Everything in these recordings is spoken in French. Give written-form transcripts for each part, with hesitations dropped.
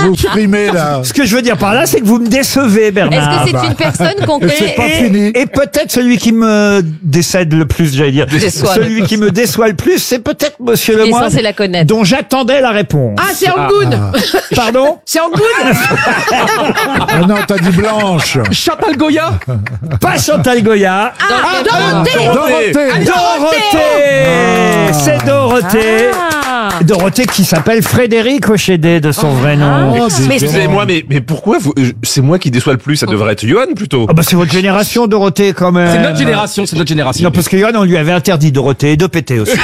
vous primez, là. Ce que je veux dire par là, c'est que vous me décevez, Bernard. Est-ce que c'est une personne qu'on Et c'est connaît pas fini. Et peut-être celui qui me décède le plus, j'allais dire. Déçoit, Celui qui me déçoit le plus, c'est peut-être Monsieur Il est Lemoyne, censé la connaître. dont j'attendais la réponse. Ah, c'est Angoune. Pardon? C'est Angoune. Ah non, t'as dit Blanche. Chantal Goya. Pas Chantal Goya. Dorothée. Dorothée. C'est Dorothée. Dorothée qui s'appelle Frédéric Hochédé de son vrai nom. Oh, dis donc. Excusez-moi, mais pourquoi c'est moi qui déçois le plus? Ça devrait être Johan plutôt. Ah bah c'est votre génération, Dorothée, quand même. C'est notre génération, c'est notre génération. Non, parce que Johan, on lui avait interdit Dorothée et de péter aussi.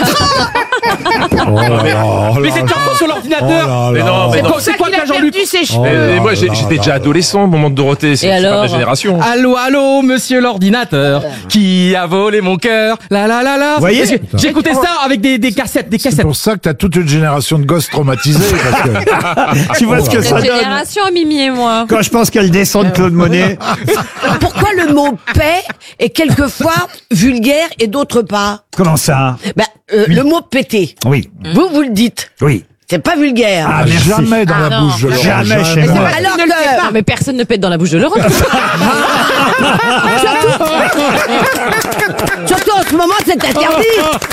Oh là là, Mais c'est chanson sur l'ordinateur. oh là Mais là. non, mais non. C'est quoi qu'a Jean-Luc? ses cheveux. Mais moi, j'étais déjà adolescent au moment de Dorothée. C'est Et pas alors ma génération. Allô, allô, monsieur l'ordinateur, qui a volé mon cœur? La la la la. Voyez? J'écoutais ça avec des cassettes, des C'est cassettes. pour ça que t'as toute une génération de gosses traumatisés. Parce que... Tu vois ce que ça Cette donne génération, Mimi et moi. quand je pense qu'elle descend de Claude Monet. Pourquoi le mot paix est quelquefois vulgaire et d'autres pas? Comment ça? Le mot péter. Oui, Vous le dites. oui. C'est pas vulgaire. Ah, merci. Jamais dans la non. bouche de Laurent. Jamais chez moi. Alors Ne le fais pas, mais personne ne pète dans la bouche de Laurent. surtout en ce moment, c'est interdit.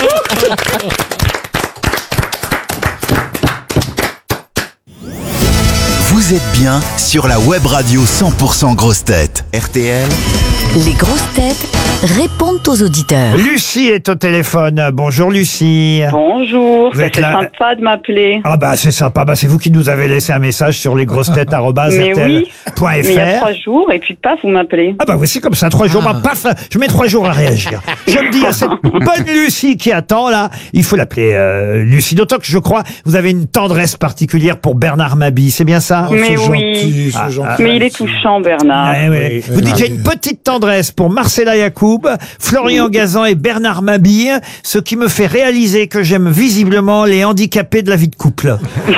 Vous êtes bien sur la web radio 100% grosses têtes. RTL. Les grosses têtes répondent aux auditeurs. Lucie est au téléphone. Bonjour Lucie. Bonjour, Vous êtes c'est là. sympa de m'appeler. Ah bah c'est sympa, bah c'est vous qui nous avez laissé un message sur lesgrossetêtes@rtl.fr. Mais oui, mais il y a 3 jours, et puis paf, vous m'appelez. Ah bah oui, c'est comme ça, 3 jours, bah paf, je mets 3 jours à réagir. Je me dis à cette bonne Lucie qui attend là, il faut l'appeler Lucie, d'autant que je crois vous avez une tendresse particulière pour Bernard Mabille, c'est bien ça? Oh, Mais c'est oui. gentil, c'est gentil. Mais il est touchant, Bernard. Ouais, ouais. Vous dites qu'il y a une petite tendresse pour Marcella Yacoub, Florian Gazan et Bernard Mabille, ce qui me fait réaliser que j'aime visiblement les handicapés de la vie de couple.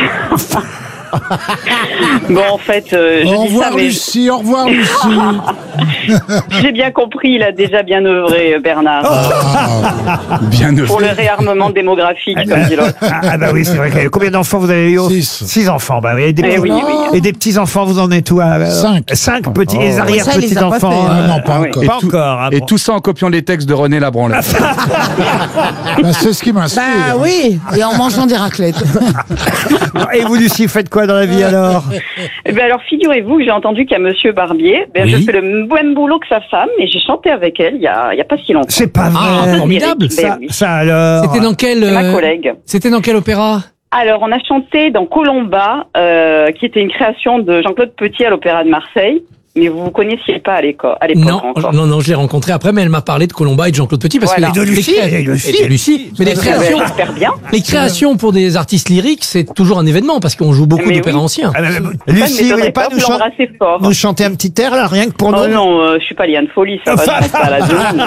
Bon, en fait, je Au dis ça, revoir mais Lucie, au revoir Lucie. j'ai bien compris, il a déjà bien œuvré, Bernard. Bien Pour le réarmement démographique, comme dit l'autre. Ah bah oui, c'est vrai. Combien d'enfants vous avez eu? 6. 6 enfants, bah oui. Et des, Eh oui, oui. et des petits-enfants, vous en êtes où? 5. 5 petits, les Ça, il les a pas arrière-petits-enfants. fait, Ah non, pas oui. encore. Pas encore. Ah Et bon. tout ça en copiant les textes de René Labranle. Bah, c'est ce qui m'inspire. Bah oui, et en mangeant des raclettes. Et vous, Lucie, faites quoi dans la vie alors? Eh ben alors, figurez-vous que j'ai entendu qu'à Monsieur Barbier, je fais le même boulot que sa femme, et j'ai chanté avec elle il y a pas si longtemps. C'est pas vrai. Ah, formidable. Ben oui. Ça alors. C'était dans quel Ma collègue. C'était dans quel opéra? Alors, on a chanté dans Colomba, qui était une création de Jean-Claude Petit à l'Opéra de Marseille. Mais vous ne connaissiez pas à l'époque Non, encore. non, je l'ai rencontré après, mais elle m'a parlé de Colomba et de Jean-Claude Petit parce Voilà. que Et de Lucie, et de Lucie. et de Lucie. Mais les créations, J'espère bien. les créations pour des artistes lyriques, c'est toujours un événement parce qu'on joue beaucoup Mais d'opéras oui. anciens. Ah, bah, Ça ne Lucie, vous m'étonnerait voulez pas vous nous, l'embrassez fort. nous chanter un petit air là, rien que pour Oh nous? non, je suis pas Liane Folie, ça va, je pense pas à la demande.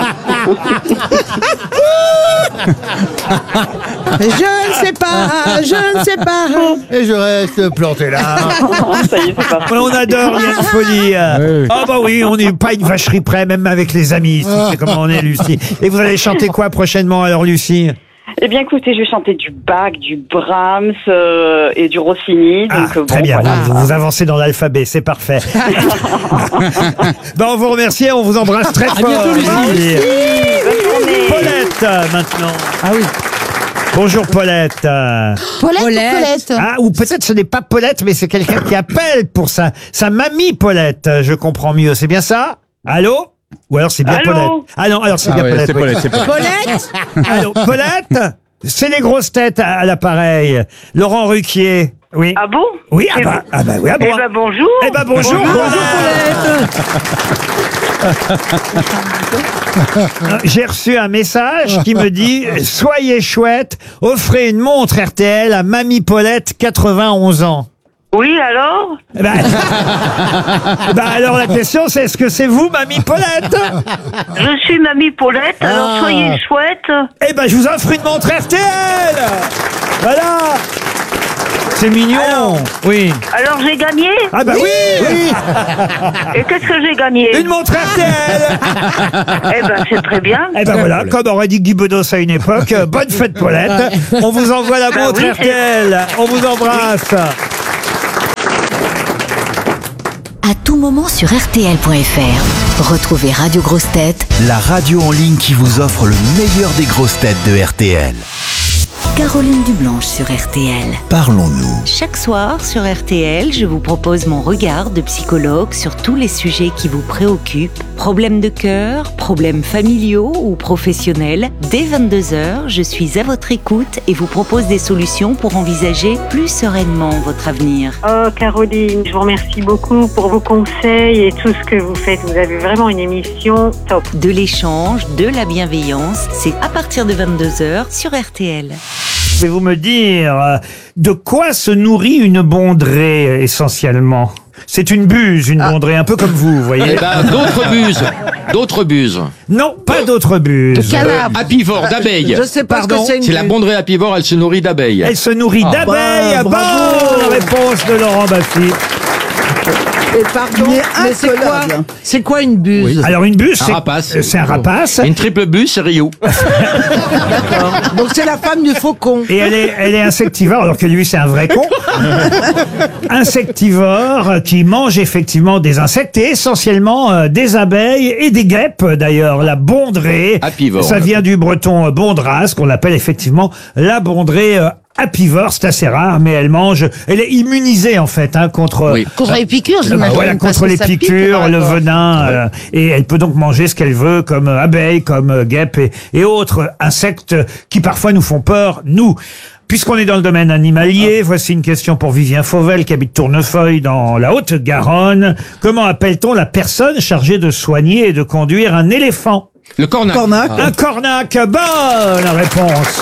Je ne sais pas. Et je reste planté là. Ça y est, c'est parti. On adore Yann Folie. Ah bah oui, on n'est pas une vacherie près, même avec les amis. ici. C'est comment on est, Lucie. Et vous allez chanter quoi prochainement alors, Lucie? Eh bien, écoutez, je vais chanter du Bach, du Brahms et du Rossini. Ah, Donc, très bon, bien, voilà. vous avancez dans l'alphabet, c'est parfait. On vous remercie, on vous embrasse très fort. bientôt, Lucie. Bonne journée. Paulette, maintenant. Ah oui. Bonjour Paulette. Paulette ou Colette? Ah, ou peut-être ce n'est pas Paulette, mais c'est quelqu'un qui appelle pour sa mamie Paulette. Je comprends mieux, c'est bien ça? Allô? Ou alors c'est bien Allô? Paulette. Ah non, alors c'est bien Paulette. c'est oui. Paulette, c'est Paulette. Paulette. Allô, Paulette? C'est les grosses têtes à l'appareil. Laurent Ruquier. Oui. Ah bon? Oui, C'est oui, ah bon. Eh ben, bonjour. Eh ben bonjour. J'ai reçu un message qui me dit « Soyez chouette, offrez une montre RTL à Mamie Paulette, 91 ans. » Oui, alors? Alors la question c'est est-ce que c'est vous, Mamie Paulette? Je suis Mamie Paulette, alors soyez chouette. Eh ben je vous offre une montre RTL. Voilà. C'est mignon. Alors Oui. Alors j'ai gagné? Ah bah oui. Et qu'est-ce que j'ai gagné? Une montre RTL. Eh ben, c'est très bien. Eh ben voilà, comme aurait dit Guy Bedos à une époque, bonne fête Paulette. On vous envoie la montre oui, c'est- RTL. On vous embrasse. tout moment sur RTL.fr. Retrouvez Radio Grosses Têtes, La radio en ligne qui vous offre le meilleur des grosses têtes de RTL. Caroline Dublanche sur RTL. Parlons-nous. Chaque soir sur RTL, je vous propose mon regard de psychologue sur tous les sujets qui vous préoccupent. Problèmes de cœur, problèmes familiaux ou professionnels. Dès 22h, je suis à votre écoute et vous propose des solutions pour envisager plus sereinement votre avenir. Oh Caroline, je vous remercie beaucoup pour vos conseils et tout ce que vous faites. Vous avez vraiment une émission top. De l'échange, de la bienveillance, c'est à partir de 22h sur RTL. Pouvez-vous me dire de quoi se nourrit une bondrée essentiellement? C'est une buse, une bondrée, un peu comme vous voyez. Eh ben, d'autres buses. Non, pas d'autres buses. Apivore, d'abeilles. Je sais pas ce que c'est une C'est la buse. bondrée apivore, elle se nourrit d'abeilles. Elle se nourrit d'abeilles. Bonne réponse de Laurent Baffy. Et pardon, mais c'est quoi une buse? Alors une buse, Un rapace. c'est un rapace. Une triple buse, c'est Rio. D'accord. Donc c'est la femme du faucon. Et elle est insectivore, alors que lui c'est un vrai con. Insectivore qui mange effectivement des insectes et essentiellement des abeilles et des guêpes d'ailleurs. La bondrée, Apivore. ça vient du breton bondras, qu'on appelle effectivement la bondrée apivore. C'est assez rare, mais elle est immunisée en fait contre Contre les piqûres, j'imagine. voilà, parce contre que les ça pique, piqûres, le d'accord. venin, et elle peut donc manger ce qu'elle veut, comme abeilles, comme guêpes et autres insectes qui parfois nous font peur, nous. Puisqu'on est dans le domaine animalier, voici une question pour Vivien Fauvel qui habite Tournefeuille dans la Haute-Garonne. Comment appelle-t-on la personne chargée de soigner et de conduire un éléphant? Le cornac. Un cornac. Bonne réponse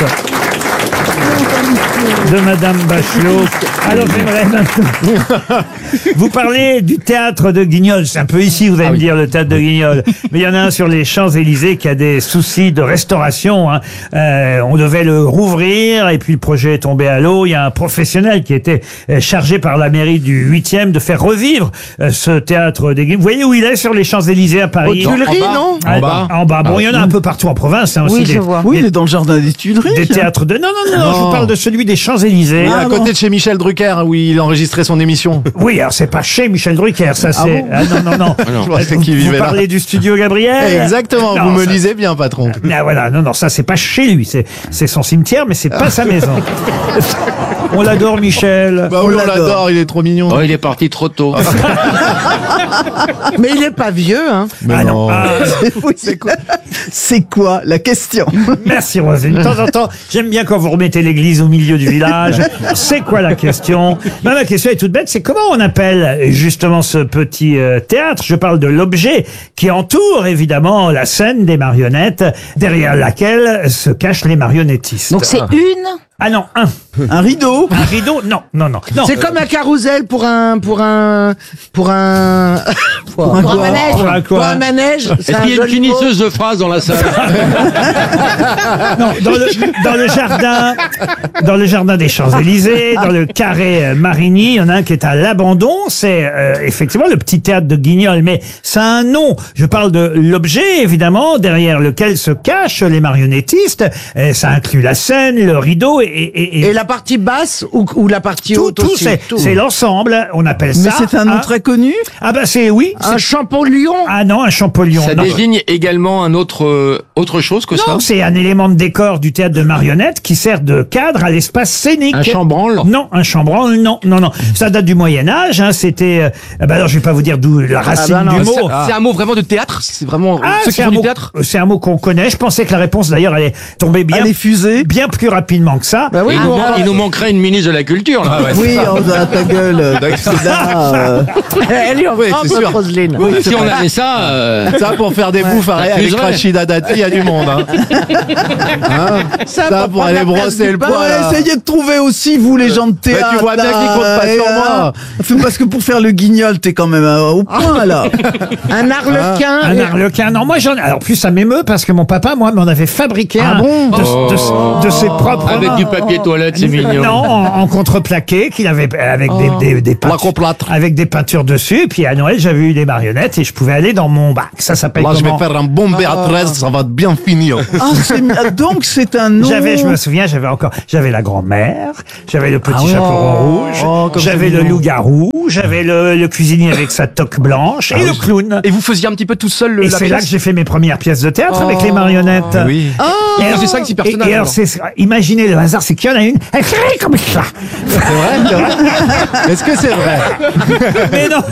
de Madame Bachelot. Alors j'aimerais maintenant vous parler du théâtre de Guignol. C'est un peu ici, vous allez me dire, le théâtre de Guignol. Mais il y en a un sur les Champs-Élysées qui a des soucis de restauration. On devait le rouvrir et puis le projet est tombé à l'eau. Il y a un professionnel qui était chargé par la mairie du 8e de faire revivre ce théâtre de Guignol. Vous voyez où il est sur les Champs-Élysées à Paris? Aux Tuileries, non? En bas. Bon, il y en a un peu partout en province. Aussi Oui, je vois. Oui, il est dans le jardin des Tuileries. des théâtres de... Non, je vous parle de celui des Champs-Élysées. à côté de chez Michel Drucker, où il enregistrait son émission. Oui, alors c'est pas chez Michel Drucker, ça c'est... bon non. Je pensais Vous qu'il vivait là. parlez du studio Gabriel? Exactement, Non, vous me ça- lisez bien, patron. Ah, voilà, non, ça c'est pas chez lui, c'est son cimetière, mais c'est pas sa maison. On l'adore, Michel. Bah oui, on l'adore, il est trop mignon. Oh, il est parti trop tôt. Mais il est pas vieux, hein. Mais Ah non. non. C'est quoi la question? Merci Roselyne. De temps en temps, j'aime bien quand vous remettez l'église au milieu du village. C'est quoi la question? Ben, la question est toute bête, c'est comment on appelle justement ce petit théâtre? Je parle de l'objet qui entoure évidemment la scène des marionnettes, derrière laquelle se cachent les marionnettistes. Donc c'est une. Ah non, Un rideau? un rideau? Non. C'est comme un carrousel pour un un manège. Pour un quoi? Pour un manège. C'est Est-ce un qu'il y a une joli mot. finisseuse de phrases dans la salle? Non, dans le jardin des Champs-Élysées, dans le carré Marigny, il y en a un qui est à l'abandon. C'est effectivement le petit théâtre de Guignol, mais ça a un nom. Je parle de l'objet, évidemment, derrière lequel se cachent les marionnettistes. Ça inclut la scène, le rideau Et la partie basse ou la partie haute tout, aussi. c'est l'ensemble. On appelle ça. Mais c'est un nom très connu? Ah bah c'est oui. Un champollion. Ah non, un champollion. Ça non. désigne également un autre chose que ça? Non, c'est un élément de décor du théâtre de marionnettes qui sert de cadre à l'espace scénique. Un chambranle? Non, un chambranle, non. Ça date du Moyen-Âge, c'était... alors je vais pas vous dire d'où la racine du mot. C'est un mot vraiment de théâtre? C'est vraiment ceux qui c'est font un du mot, théâtre? c'est un mot qu'on connaît. Je pensais que la réponse d'ailleurs allait tomber bien, Elle est fusée? bien plus rapidement que ça. Bah oui, Il nous manquerait une ministre de la culture, là. Oui, oh, ta gueule. C'est là, Elle est en Oui, France, c'est sûr. Roselyne. Oui, Si on avait ça, Ça, pour faire des bouffes avec t'amuserais. Rachida Dati, il y a du monde. Ça, pour prendre aller la place brosser du le pain. poids. là. Essayez de trouver aussi, vous, les gens de théâtre. tu vois bien là, qu'ils comptent pas et, sur moi. Parce que pour faire le guignol, t'es quand même au point, là. Un arlequin. Un arlequin. Non, moi j'en ai... Alors plus ça m'émeut parce que mon papa, moi, m'en avait fabriqué un de ses propres avec mains. du papier toilette, c'est mignon. Non, en contreplaqué qu'il avait avec des avec des peintures dessus. Et puis à Noël, j'avais eu des marionnettes et je pouvais aller dans mon bac. Ça s'appelle Là, je comment? vais faire un bon Béatrice, ça va bien finir. Donc c'est un nom. Je me souviens, j'avais la grand-mère, j'avais le petit chaperon rouge, comme j'avais c'est le mignon. loup-garou, j'avais le cuisinier avec sa toque blanche et le clown. Et vous faisiez un petit peu tout seul Et la c'est là que pièce j'ai fait mes premières pièces de théâtre avec les marionnettes. Oui. Et alors, c'est 5-6 personnages, et alors, alors. imaginez le hasard, c'est qu'il y en a une, elle crie comme ça. C'est vrai. Est-ce que c'est vrai? Mais non.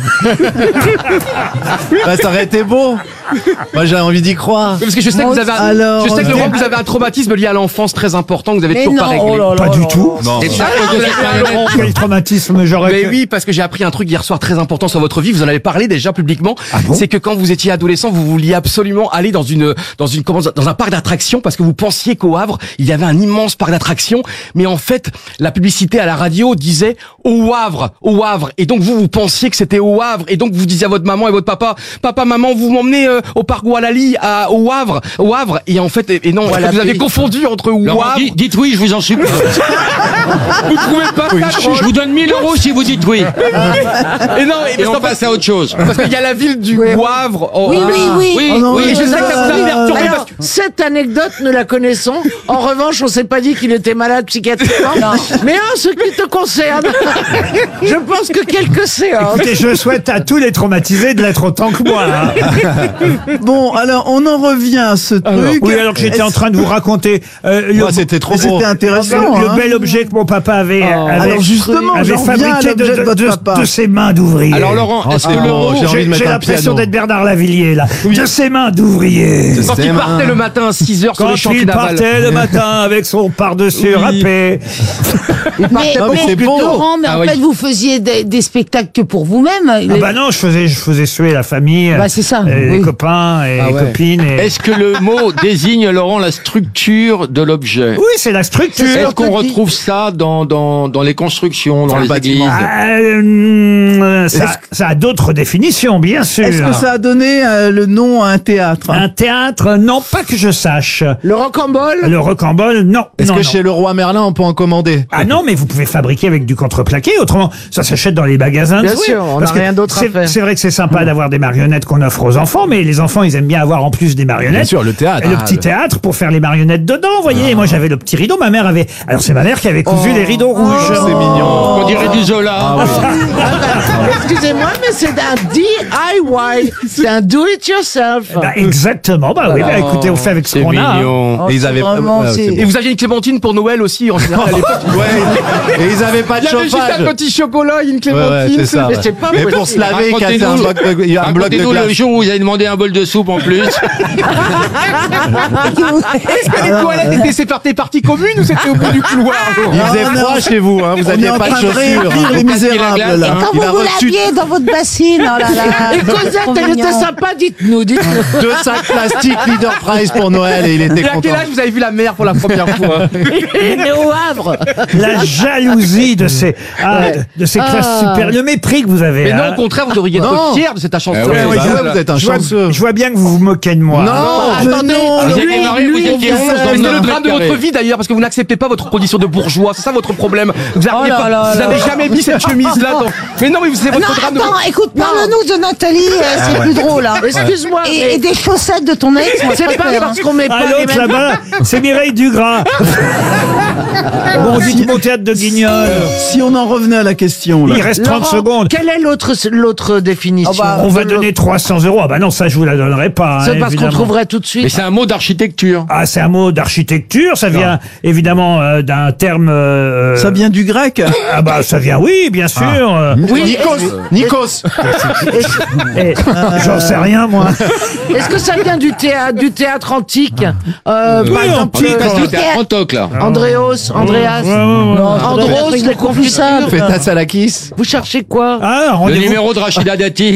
Bah, ça aurait été beau. Moi, j'ai envie d'y croire. Parce que je sais que vous avez, Alors, je sais que Laurent, vous avez un traumatisme lié à l'enfance très important que vous avez toujours pas réglé. Pas du tout. Non. Et c'est à cause de cette marionnette. Quel traumatisme j'aurais Mais pu- oui, parce que j'ai appris un truc hier soir très important sur votre vie. Vous en avez parlé déjà publiquement. bon C'est que quand vous étiez adolescent, vous vouliez absolument aller dans un parc d'attractions parce que vous pensiez qu'au Havre il y avait un immense parc d'attractions. Mais en fait, la publicité à la radio disait au Havre. Et donc vous pensiez que c'était au Havre. Et donc vous disiez à votre maman et votre papa, maman, vous m'emmenez au parc Walali au Havre. Et en fait, et non, vous avez confondu entre Laurent, Havre. dites oui, je vous en supplie. Vous trouvez pas ça drôle? Je vous donne 1000 € si vous dites oui. Et non, Et on passe à autre chose. parce qu'il y a la ville du Havre. Oui. Oui, Oh non, oui. Et je sais que ça vous a perturbé Alors, parce que... cette anecdote, nous la connaissons. En revanche, on s'est pas dit qu'il était malade psychiatriquement. Mais en ce qui te concerne, je pense que quelques séances. Écoutez, je souhaite à tous les traumatisés de l'être autant que moi. hein. Bon, alors on en revient à ce truc. Oui, alors que j'étais en train de vous raconter C'était trop beau. C'était intéressant. le hein. bel objet que mon papa avait Alors justement, avait j'en reviens à fabriqué l'objet de votre papa. de ses mains d'ouvrier. Alors Laurent, est-ce que c'est le bon, mot... j'ai envie de mettre J'ai un l'impression piano. d'être Bernard Lavillier, là. De ses mains d'ouvrier. Quand il partait le matin à 6h sur Quand les chantiers il navals. partait le matin avec son par-dessus râpé. Mais, c'est beau. Laurent, mais Ah en oui. fait, vous faisiez des spectacles que pour vous-même. Ah bah non, je faisais suer la famille, Bah, c'est ça, les oui. copains et les copines. Et... Est-ce que le mot désigne, Laurent, la structure de l'objet? Oui, c'est la structure. Est-ce qu'on retrouve ça dans les constructions, dans les églises? Ça a d'autres définitions, bien sûr. Est-ce que ça a donné le nom à un théâtre? Un théâtre, non, pas que je sache. Le rocambole. Le rocambole, non. Est-ce non, que non. chez le roi Merlin, on peut en commander? Ah non, mais vous pouvez fabriquer avec du contreplaqué. Autrement, ça s'achète dans les magasins de Bien jouets. sûr, on Parce n'a que rien d'autre à c'est- faire. C'est vrai que c'est sympa d'avoir des marionnettes qu'on offre aux enfants, mais les enfants, ils aiment bien avoir en plus des marionnettes. Bien sûr, le théâtre. Et le petit théâtre pour faire les marionnettes dedans, vous voyez. Et moi, j'avais le petit rideau. Ma mère avait. Alors, c'est ma mère qui avait cousu les rideaux rouges. C'est mignon. On dirait du Zola. Excusez-moi, mais c'est un DIY. C'est un do it yourself. Bah, exactement. Bah oui. Bah, écoutez, on fait avec ce C'est qu'on a. hein. mignon. Et ils avaient vraiment, c'est- Et vous aviez une clémentine pour Noël aussi, en général, à l'époque. Ouais. Et ils avaient pas de Il y avait juste chauffage. un petit chocolat et une clémentine. Ouais, c'est ça. Mais ouais. c'est pas Mais pour possible. se laver, casser un bloc de, il y a un bloc de Racontez-nous le glace. jour où vous avez demandé un bol de soupe en plus. Est-ce que les toilettes étaient séparées parties communes ou c'était au bout du couloir? Il faisait froid chez vous, hein. Vous On est aviez en pas de train de chaussures. réécrire Les Misérables, là. hein. Quand Il vous a vous reçu laviez dans votre bassine, oh là là. Et Cosette, Trop elle était mignon. sympa, dites-nous. 2 sacs plastiques Leader Price pour Noël et il était Et à quel content. âge vous avez vu la mer pour la première fois? Mais au Havre. La jalousie de ces classes supérieures. Le mépris que vous avez. Mais non, hein. au contraire, vous devriez être Non. fier de cette chanson. Eh ouais, Ouais, bah je- ouais, vous êtes un je vois- chanceux. Je vois bien que vous vous moquez de moi. Non, Attendez, Vous lui, étiez marié, vous lui, étiez il 11 fait- dans C'est le un drame de mètre votre carré. vie d'ailleurs, parce que vous n'acceptez pas votre condition de bourgeois. C'est ça votre problème. Vous Oh là là vous là. avez jamais mis cette chemise-là. Mais non, mais c'est Non, votre drame de attends, écoute, parle-nous de Nathalie, c'est plus drôle. Hein. Excuse-moi, Et des chaussettes de ton ex, moi, je c'est pas préfère, parce hein. qu'on met pas Ah, les l'autre mêmes... là-bas, c'est Mireille Dugras. Bon, dites mon théâtre de Guignol. Si on en revenait à la question, là. Il reste 30 Laurent, secondes. Quelle est l'autre définition? On va donner 300 €. Ah bah non, ça je vous la donnerai pas. C'est hein, parce qu'on évidemment. trouverait tout de Mais suite. c'est un mot d'architecture. Ah, c'est un mot d'architecture. Ça vient évidemment d'un terme. Ça vient du grec. Ah bah ça vient, oui, bien sûr. Oui, Nikos. Et, j'en sais rien moi. est-ce que ça vient du théâtre antique? Par exemple, antique, Parce que t'es à Antoc, là. Andréos, Andréas, Andros, les confitures. Feta Salakis. Vous cherchez quoi? Ah, Le rendez-vous. numéro de Rachida Dati.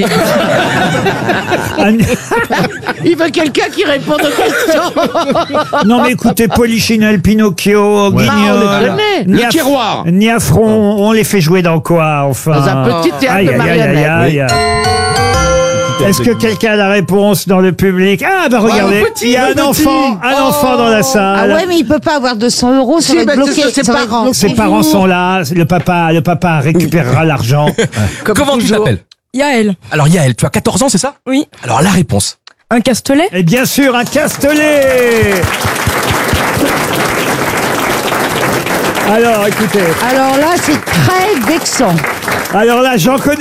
Il veut quelqu'un qui réponde aux questions. Non mais écoutez, Polichinelle, Pinocchio, Guignol, on les connaît. Le tiroir. Niafron, on les fait jouer dans quoi enfin? Dans un petit théâtre Aïe, de aïe, aïe, marionnettes. aïe, aïe. Est-ce que quelqu'un a la réponse dans le public? Ah, bah regardez, le petit, il y a le un petit. enfant dans la salle. Ah ouais, mais il peut pas avoir 200 euros, ça Si, va bah, être bloqué. c'est ses ça va être parents. bloqué. Ses parents sont là, le papa récupérera l'argent. Comment tu t'appelles? Yael. Alors Yael, tu as 14 ans, c'est ça? Oui. Alors la réponse. Un castelet. Et bien sûr, un castelet. Alors, écoutez. Alors là, c'est très vexant. Alors là, j'en connais